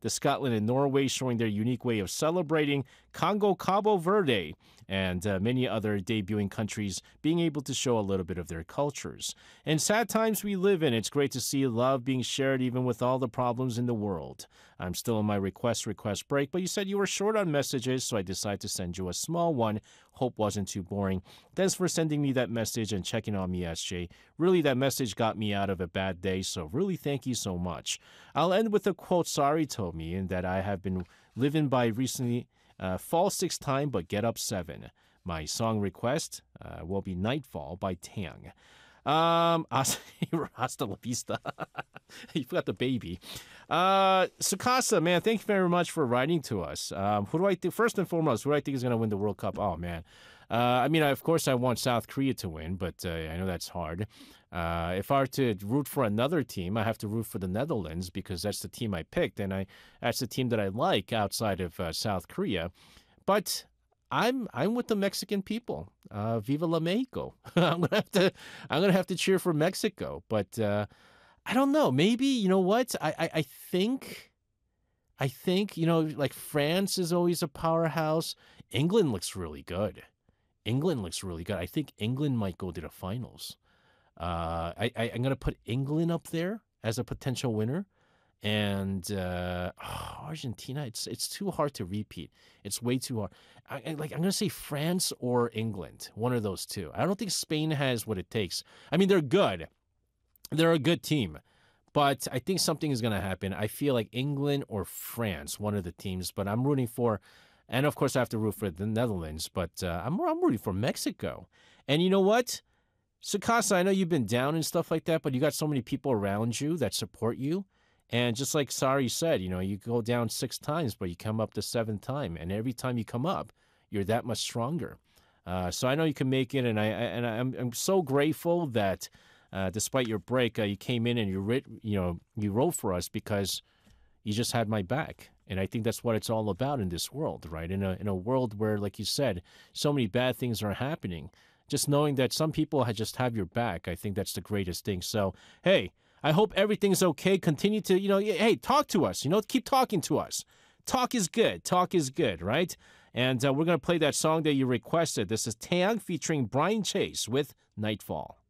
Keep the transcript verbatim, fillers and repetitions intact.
the Scotland and Norway showing their unique way of celebrating, Congo, Cabo Verde, and uh, many other debuting countries being able to show a little bit of their cultures. In sad times we live in, it's great to see love being shared even with all the problems in the world. I'm still in my request request break, but you said you were short on messages, so I decided to send you a small one. Hope wasn't too boring. Thanks for sending me that message and checking on me, S J. Really, that message got me out of a bad day, so really thank you so much. I'll end with a quote Sari told me, and that I have been living by recently. Uh, fall six time, but get up seven. My song request uh, will be Nightfall by Tang. Um, hasta la vista. You forgot the baby. Uh, Sukasa, man, thank you very much for writing to us. Um, who do I think, first and foremost, who do I think is going to win the World Cup? Oh, man. Uh, I mean, of course, I want South Korea to win, but uh, I know that's hard. Uh, if I were to root for another team, I have to root for the Netherlands because that's the team I picked, and I that's the team that I like outside of uh, South Korea. But I'm I'm with the Mexican people. Uh, Viva la Mexico! I'm gonna have to I'm gonna have to cheer for Mexico. But uh, I don't know. Maybe you know what? I, I I think I think you know like France is always a powerhouse. England looks really good. England looks really good. I think England might go to the finals. Uh, I, I, I'm going to put England up there as a potential winner. And uh, oh, Argentina, it's it's too hard to repeat. It's way too hard. I, I, like I'm going to say France or England, one of those two. I don't think Spain has what it takes. I mean, they're good. They're a good team. But I think something is going to happen. I feel like England or France, one of the teams. But I'm rooting for... And, of course, I have to root for the Netherlands, but uh, I'm, I'm rooting for Mexico. And you know what? Sukasa, I know you've been down and stuff like that, but you got so many people around you that support you. And just like Sari said, you know, you go down six times, but you come up the seventh time. And every time you come up, you're that much stronger. Uh, so I know you can make it, and, I, and I'm, I'm so grateful that uh, despite your break, uh, you came in and you, writ, you, know, you wrote for us because you just had my back. And I think that's what it's all about in this world, right? In a in a world where, like you said, so many bad things are happening. Just knowing that some people just have your back, I think that's the greatest thing. So, hey, I hope everything's okay. Continue to, you know, hey, talk to us. You know, keep talking to us. Talk is good. Talk is good, right? And uh, we're going to play that song that you requested. This is Taeyang featuring Brian Chase with Nightfall.